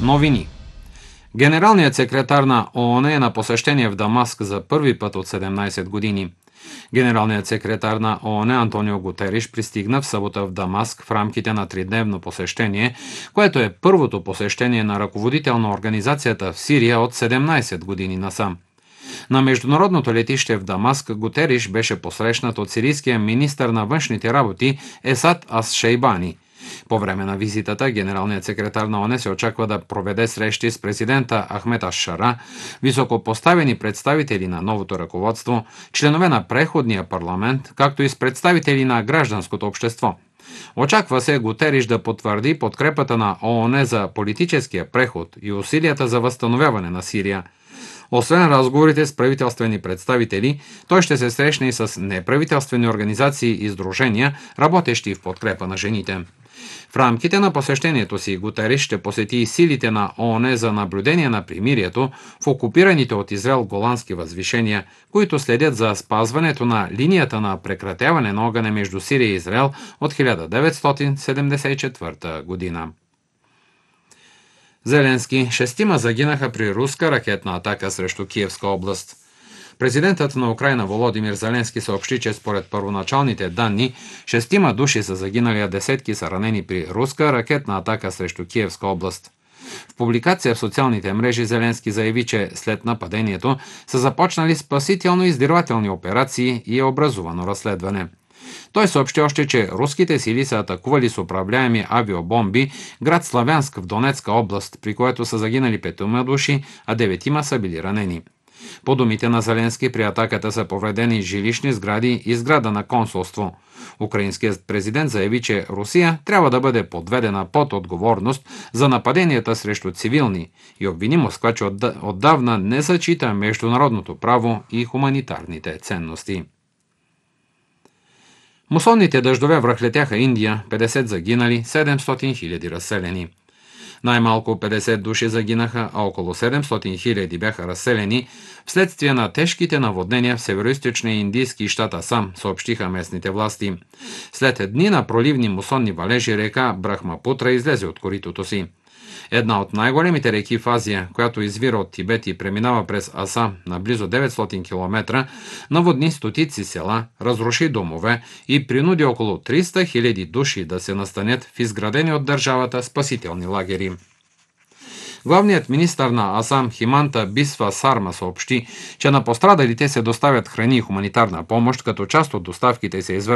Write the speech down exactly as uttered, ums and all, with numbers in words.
Новини. Генералният секретар на ООН е на посещение в Дамаск за първи път от седемнайсет години. Генералният секретар на ООН Антонио Гутериш пристигна в събота в Дамаск в рамките на тридневно посещение, което е първото посещение на ръководител на организацията в Сирия от седемнайсет години насам. На международното летище в Дамаск Гутериш беше посрещнат от сирийския министър на външните работи Есад Ас-Шейбани. По време на визитата генералният секретар на ООН се очаква да проведе срещи с президента Ахмед Аш-Шара, високопоставени представители на новото ръководство, членове на преходния парламент, както и с представители на гражданското общество. Очаква се Гутериш да потвърди подкрепата на ООН за политическия преход и усилията за възстановяване на Сирия. Освен разговорите с правителствени представители, той ще се срещне и с неправителствени организации и сдружения, работещи в подкрепа на жените. В рамките на посещението си Гутериш ще посети и силите на ООН за наблюдение на примирието в окупираните от Израел голандски възвишения, които следят за спазването на линията на прекратяване на огъня между Сирия и Израел от хиляда деветстотин седемдесет и четвърта година. Зеленски: шестима загинаха при руска ракетна атака срещу Киевска област. Президентът на Украйна Володимир Зеленски съобщи, че според първоначалните данни шестима души са загинали, а десетки са ранени при руска ракетна атака срещу Киевска област. В публикация в социалните мрежи Зеленски заяви, че след нападението са започнали спасително-издирвателни операции и е образувано разследване. Той съобщи още, че руските сили са атакували с управляеми авиобомби град Славянск в Донецка област, при което са загинали петима души, а деветима са били ранени. По думите на Зеленски, при атаката са повредени жилищни сгради и сграда на консулство. Украинският президент заяви, че Русия трябва да бъде подведена под отговорност за нападенията срещу цивилни и обвини Москва, че отдавна не зачита международното право и хуманитарните ценности. Мусонните дъждове връхлетяха Индия, петдесет загинали, седемстотин хиляди разселени. Най-малко петдесет души загинаха, а около седемстотин хиляди бяха разселени вследствие на тежките наводнения в североизточния индийски щат Асам, съобщиха местните власти. След дни на проливни мусонни валежи река Брахмапутра излезе от коритото си. Една от най-големите реки в Азия, която извира от Тибет и преминава през Асам на близо деветстотин километра, наводни стотици села, разруши домове и принуди около триста хиляди души да се настанят в изградени от държавата спасителни лагери. Главният министър на Асам Химанта Бисва Сарма съобщи, че на пострадалите се доставят храни и хуманитарна помощ, като част от доставките се извършват